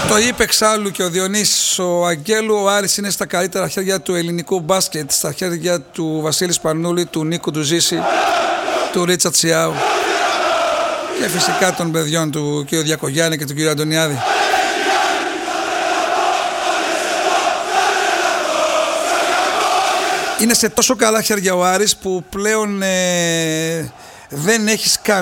Το είπε εξάλλου και ο Διονύσης ο Αγγέλου, ο Άρης είναι στα καλύτερα χέρια του ελληνικού μπάσκετ, στα χέρια του Βασίλη Σπανούλη, του Νίκου Ντουζίση, του Ρίτσα Τσιάου και φυσικά των παιδιών του κ. Διακογιάννη και του κ. Αντωνιάδη. Είναι σε τόσο καλά χέρια ο Άρης που πλέον δεν έχεις